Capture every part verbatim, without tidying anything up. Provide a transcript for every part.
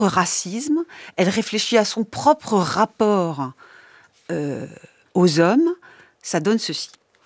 racisme, elle réfléchit à son propre rapport euh, aux hommes. Ça donne ceci.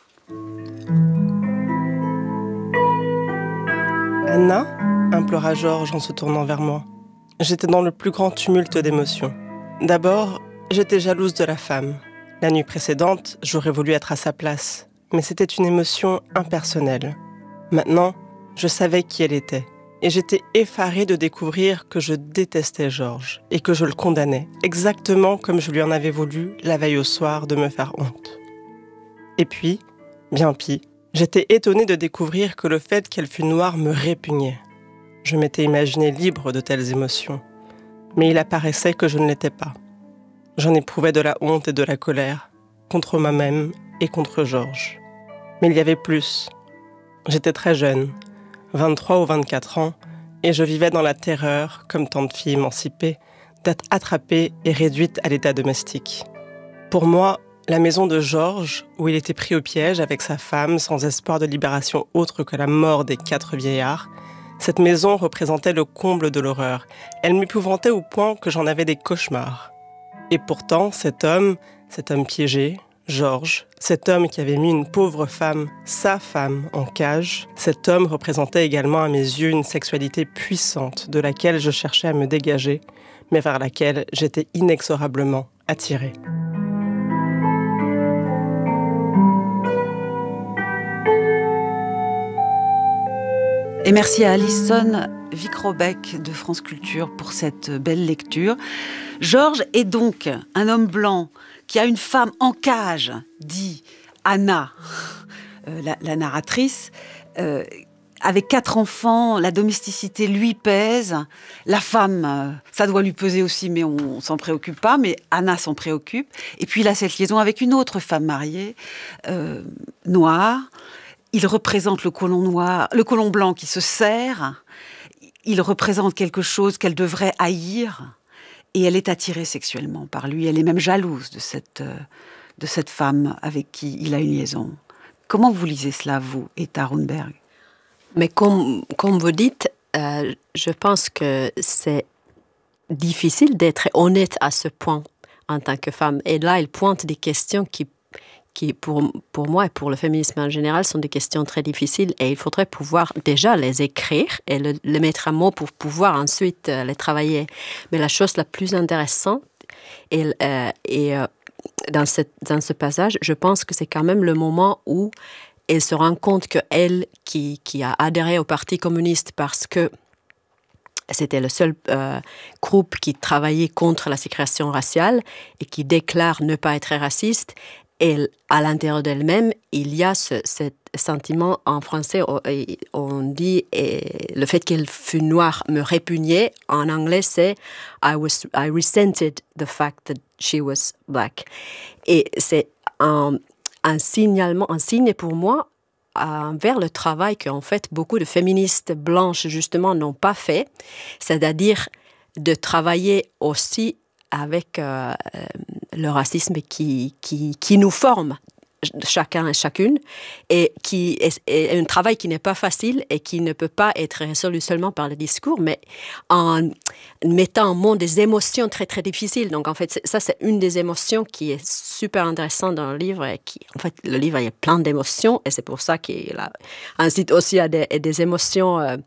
Anna, implora Georges en se tournant vers moi. J'étais dans le plus grand tumulte d'émotions. D'abord, j'étais jalouse de la femme. La nuit précédente, j'aurais voulu être à sa place, mais c'était une émotion impersonnelle. Maintenant, je savais qui elle était, et j'étais effarée de découvrir que je détestais Georges, et que je le condamnais, exactement comme je lui en avais voulu, la veille au soir, de me faire honte. Et puis, bien pis, j'étais étonnée de découvrir que le fait qu'elle fût noire me répugnait. Je m'étais imaginée libre de telles émotions, mais il apparaissait que je ne l'étais pas. J'en éprouvais de la honte et de la colère, contre moi-même et contre Georges. Mais il y avait plus. J'étais très jeune, vingt-trois ou vingt-quatre ans, et je vivais dans la terreur, comme tant de filles émancipées, d'être attrapée et réduite à l'état domestique. Pour moi, la maison de Georges, où il était pris au piège avec sa femme, sans espoir de libération autre que la mort des quatre vieillards, cette maison représentait le comble de l'horreur. Elle m'épouvantait au point que j'en avais des cauchemars. Et pourtant, cet homme, cet homme piégé, Georges, cet homme qui avait mis une pauvre femme, sa femme, en cage, cet homme représentait également à mes yeux une sexualité puissante de laquelle je cherchais à me dégager, mais vers laquelle j'étais inexorablement attirée. Et merci à Alison Vic-Robec de France Culture pour cette belle lecture. Georges est donc un homme blanc qui a une femme en cage, dit Anna, euh, la, la narratrice, euh, avec quatre enfants, la domesticité lui pèse, la femme, euh, ça doit lui peser aussi, mais on, on s'en préoccupe pas, mais Anna s'en préoccupe. Et puis il a cette liaison avec une autre femme mariée, euh, noire. Il représente le colon noir, le colon blanc qui se sert. Il représente quelque chose qu'elle devrait haïr. Et elle est attirée sexuellement par lui. Elle est même jalouse de cette, de cette femme avec qui il a une liaison. Comment vous lisez cela, vous, Etta Runberg ? Mais comme, comme vous dites, euh, je pense que c'est difficile d'être honnête à ce point en tant que femme. Et là, il pointe des questions qui qui pour, pour moi et pour le féminisme en général sont des questions très difficiles et il faudrait pouvoir déjà les écrire et le, les mettre à mots pour pouvoir ensuite euh, les travailler. Mais la chose la plus intéressante et, euh, et euh, dans, cette, dans ce passage, je pense que c'est quand même le moment où elle se rend compte qu'elle, qui, qui a adhéré au Parti communiste parce que c'était le seul euh, groupe qui travaillait contre la ségrégation raciale et qui déclare ne pas être raciste, et à l'intérieur d'elle-même, il y a ce, ce sentiment, en français, on dit, et le fait qu'elle fût noire me répugnait. En anglais, c'est I, was, I resented the fact that she was black. Et c'est un, un signalement, un signe pour moi euh, vers le travail qu'en fait beaucoup de féministes blanches, justement, n'ont pas fait, c'est-à-dire de travailler aussi avec euh, le racisme qui, qui, qui nous forme, chacun et chacune, et qui est, est un travail qui n'est pas facile et qui ne peut pas être résolu seulement par le discours, mais en mettant en mots des émotions très, très difficiles. Donc, en fait, ça, c'est une des émotions qui est super intéressante dans le livre. Et qui, en fait, le livre, il y a plein d'émotions, et c'est pour ça qu'il a, incite aussi à des, des émotions... Euh,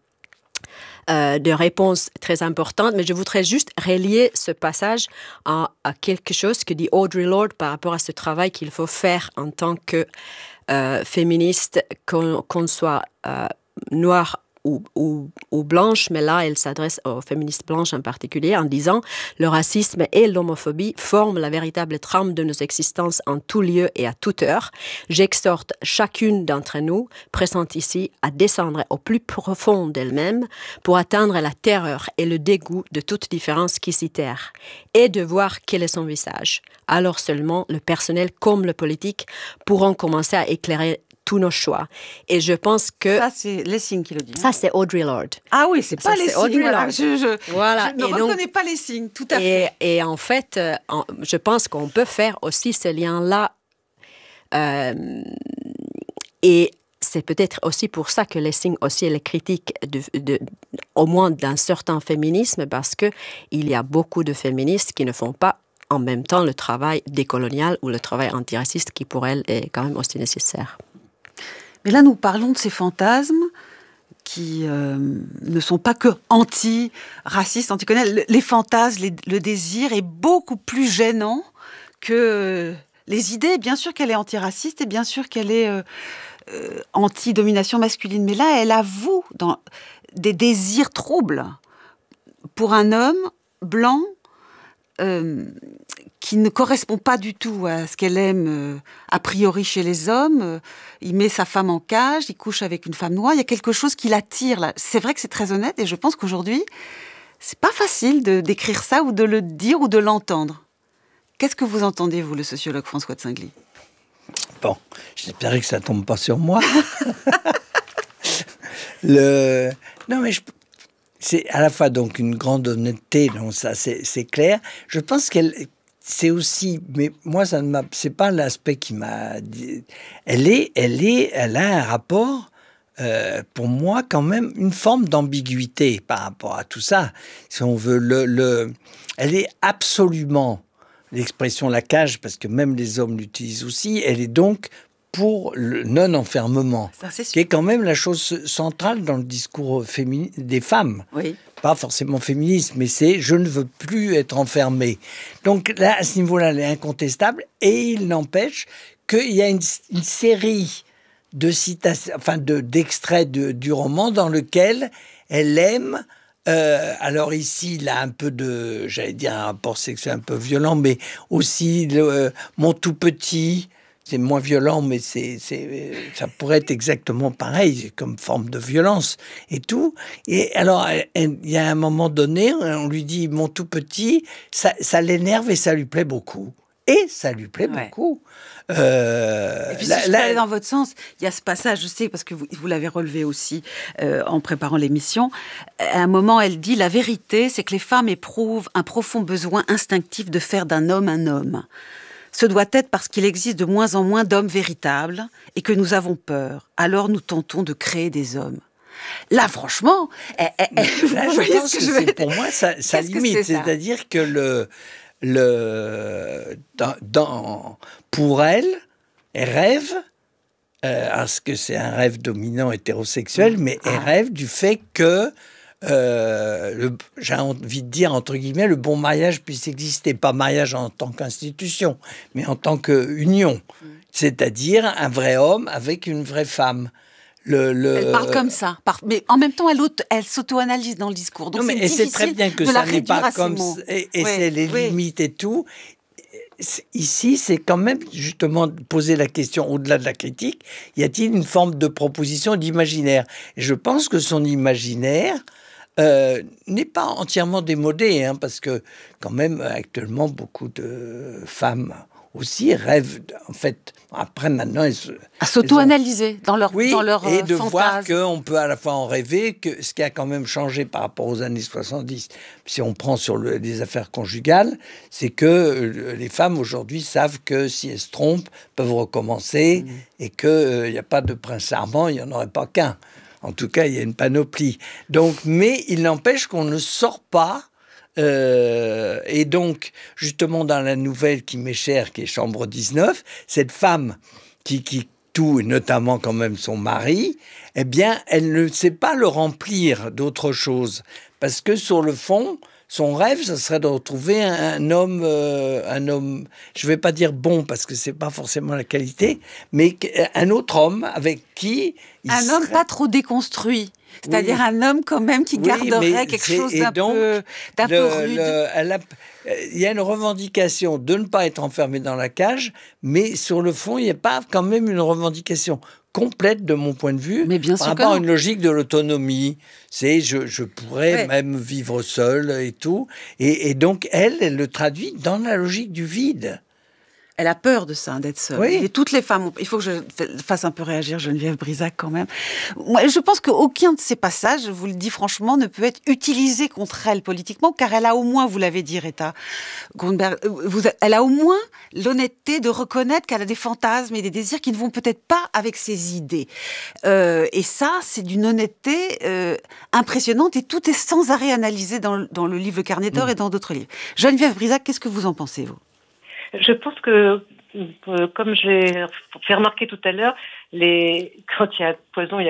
Euh, de réponses très importantes, mais je voudrais juste relier ce passage à, à quelque chose que dit Audre Lorde par rapport à ce travail qu'il faut faire en tant que euh, féministe, qu'on, qu'on soit euh, noir ou, ou, ou blanche, mais là, elle s'adresse aux féministes blanches en particulier en disant « Le racisme et l'homophobie forment la véritable trame de nos existences en tout lieu et à toute heure. J'exhorte chacune d'entre nous, présente ici, à descendre au plus profond d'elle-même pour atteindre la terreur et le dégoût de toute différence qui s'y terre, et de voir quel est son visage. Alors seulement, le personnel comme le politique pourront commencer à éclairer tous nos choix. Et je pense que... Ça, c'est Lessing qui le dit. Ça, c'est Audre Lorde. Ah oui, c'est pas ça, Lessing. C'est Audre voilà. Lorde. Je, je, voilà. je ne et reconnais donc, pas Lessing, tout à et, fait. Et en fait, euh, en, je pense qu'on peut faire aussi ce lien-là. Euh, et c'est peut-être aussi pour ça que Lessing aussi elle est critique de, de, au moins d'un certain féminisme, parce que il y a beaucoup de féministes qui ne font pas en même temps le travail décolonial ou le travail antiraciste qui pour elle est quand même aussi nécessaire. Mais là, nous parlons de ces fantasmes qui euh, ne sont pas que anti-racistes, anticoloniales. Les fantasmes, les, le désir est beaucoup plus gênant que les idées. Bien sûr qu'elle est antiraciste et bien sûr qu'elle est euh, euh, anti-domination masculine. Mais là, elle avoue dans des désirs troubles pour un homme blanc euh, qui ne correspond pas du tout à ce qu'elle aime euh, a priori chez les hommes. Euh, il met sa femme en cage, il couche avec une femme noire. Il y a quelque chose qui l'attire là. C'est vrai que c'est très honnête et je pense qu'aujourd'hui, c'est pas facile de d'écrire ça ou de le dire ou de l'entendre. Qu'est-ce que vous entendez, vous, le sociologue François de Singly ? Bon, j'espérais que ça tombe pas sur moi. le... Non, mais je... c'est à la fois donc une grande honnêteté, donc ça c'est, c'est clair. Je pense qu'elle, c'est aussi, mais moi ça ne m'a, c'est pas l'aspect qui m'a dit. Elle est, elle est, elle a un rapport. Euh, pour moi, quand même, une forme d'ambiguïté par rapport à tout ça. Si on veut, le, le, elle est absolument, l'expression la cage, parce que même les hommes l'utilisent aussi, elle est donc pour le non-enfermement, ça, c'est sûr. Qui est quand même la chose centrale dans le discours féminin des femmes. Oui. Pas forcément féministe, mais c'est « je ne veux plus être enfermée ». Donc là, à ce niveau-là, elle est incontestable, et il n'empêche qu'il y a une, une série de citations, enfin de, d'extraits de, du roman dans lequel elle aime. Euh, alors ici, il a un peu de, j'allais dire un rapport sexuel un peu violent, mais aussi le, euh, mon tout petit. C'est moins violent, mais c'est, c'est, ça pourrait être exactement pareil, comme forme de violence et tout. Et alors, il y a un moment donné, on lui dit mon tout petit, ça, ça l'énerve et ça lui plaît beaucoup. Et ça lui plaît ouais. beaucoup. Euh, et puis, la, si je la... peux aller dans votre sens, il y a ce passage, je sais, parce que vous, vous l'avez relevé aussi euh, en préparant l'émission. À un moment, elle dit « La vérité, c'est que les femmes éprouvent un profond besoin instinctif de faire d'un homme un homme. Ce doit être parce qu'il existe de moins en moins d'hommes véritables et que nous avons peur. Alors nous tentons de créer des hommes. » Là, franchement, elle, elle, vous là, voyez je pense ce que, que je c'est, veux pour moi, ça, ça limite. Que c'est ça C'est-à-dire que le, le, dans, dans, pour elle, elle rêve, euh, parce que c'est un rêve dominant hétérosexuel, mais elle rêve du fait que Euh, le, j'ai envie de dire, entre guillemets, le bon mariage puisse exister. Pas mariage en tant qu'institution, mais en tant qu'union. Mmh. C'est-à-dire un vrai homme avec une vraie femme. Le, le... Elle parle comme ça. Par... Mais en même temps, elle, auto... elle s'auto-analyse dans le discours. Donc non, mais c'est et difficile c'est très bien que de ça la n'est pas comme... Et, et oui, c'est les oui. limites et tout. Ici, c'est quand même justement poser la question au-delà de la critique. Y a-t-il une forme de proposition d'imaginaire ? Et je pense que son imaginaire... Euh, n'est pas entièrement démodé, hein, parce que quand même actuellement beaucoup de femmes aussi rêvent, en fait, après maintenant elles se, à s'auto-analyser ont... dans leur oui, dans leur et de fantasme. Voir qu'on peut à la fois en rêver, que ce qui a quand même changé par rapport aux années soixante-dix, si on prend sur le, les affaires conjugales, c'est que euh, les femmes aujourd'hui savent que si elles se trompent, peuvent recommencer, mmh. et qu'il n'y euh, a pas de prince charmant, il n'y en aurait pas qu'un. En tout cas, il y a une panoplie. Donc, mais il n'empêche qu'on ne sort pas. Euh, et donc, justement, dans la nouvelle qui m'est chère, qui est Chambre dix-neuf, cette femme qui, qui tout, et notamment quand même son mari, eh bien, elle ne sait pas le remplir d'autre chose. Parce que sur le fond, son rêve, ce serait de retrouver un, un homme, euh, un homme, je ne vais pas dire bon, parce que ce n'est pas forcément la qualité, mais un autre homme avec qui... Il un serait... homme pas trop déconstruit. C'est-à-dire oui. un homme quand même qui oui, garderait quelque chose d'un donc, peu, d'un le, peu rude. Le, elle a, il y a une revendication de ne pas être enfermé dans la cage, mais sur le fond, il n'y a pas quand même une revendication complète de mon point de vue, mais bien par sûr rapport à une logique de l'autonomie. C'est je, je pourrais ouais. même vivre seule et tout. Et, et donc, elle, elle le traduit dans la logique du vide. Elle a peur de ça, d'être seule. Oui. Et toutes les femmes, ont... il faut que je fasse un peu réagir Geneviève Brisac quand même. Moi, je pense qu'aucun de ces passages, je vous le dis franchement, ne peut être utilisé contre elle politiquement, car elle a au moins, vous l'avez dit, Rita Grunberg, vous, elle a au moins l'honnêteté de reconnaître qu'elle a des fantasmes et des désirs qui ne vont peut-être pas avec ses idées. Euh, et ça, c'est d'une honnêteté euh, impressionnante, et tout est sans arrêt analysé dans, dans le livre Le Carnet d'Or mmh. et dans d'autres livres. Geneviève Brisac, qu'est-ce que vous en pensez, vous ? Je pense que, euh, comme j'ai fait remarquer tout à l'heure, les... quand il y a poison, il y a